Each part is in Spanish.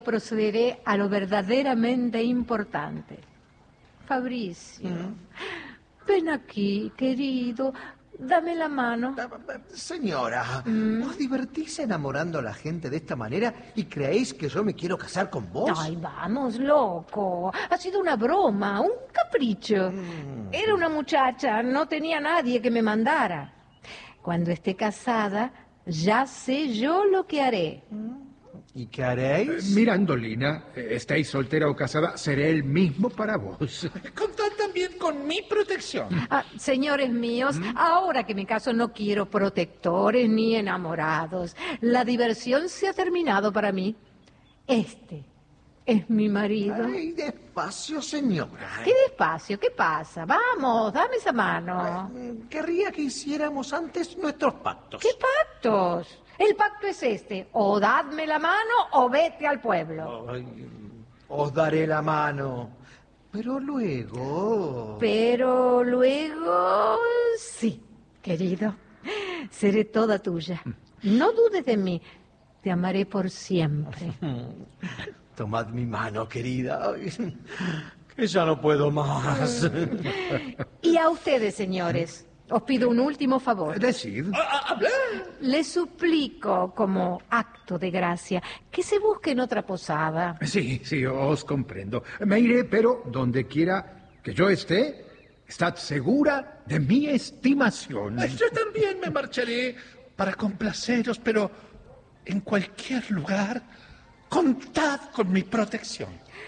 procederé a lo verdaderamente importante. Fabricio, ven aquí, querido, dame la mano. Señora, ¿os divertís enamorando a la gente de esta manera y creéis que yo me quiero casar con vos? Ay, vamos, loco. Ha sido una broma, un capricho. Era una muchacha, no tenía nadie que me mandara. Cuando esté casada, ya sé yo lo que haré. ¿Y qué haréis? Mirandolina, estéis soltera o casada, seré el mismo para vos. Contad también con mi protección. Señores míos, ahora que me caso no quiero protectores ni enamorados. La diversión se ha terminado para mí. Este es mi marido. Ay, despacio, señora. ¿Qué despacio? ¿Qué pasa? Vamos, dame esa mano. Querría que hiciéramos antes nuestros pactos. ¿Qué pactos? El pacto es este, o dadme la mano o vete al pueblo. Ay, os daré la mano, pero luego... Pero luego, sí, querido, seré toda tuya. No dudes de mí, te amaré por siempre. Tomad mi mano, querida, ay, que ya no puedo más. Y a ustedes, señores, os pido un último favor. Decid. Les suplico, como acto de gracia, que se busquen otra posada. Sí, os comprendo. Me iré, pero donde quiera que yo esté, estad segura de mi estimación. Yo también me marcharé para complaceros, pero en cualquier lugar, contad con mi protección.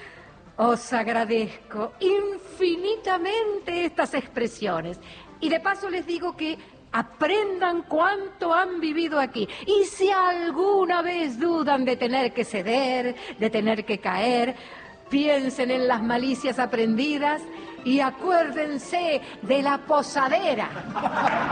Os agradezco infinitamente estas expresiones. Y de paso les digo que aprendan cuánto han vivido aquí. Y si alguna vez dudan de tener que ceder, de tener que caer, piensen en las malicias aprendidas y acuérdense de la posadera.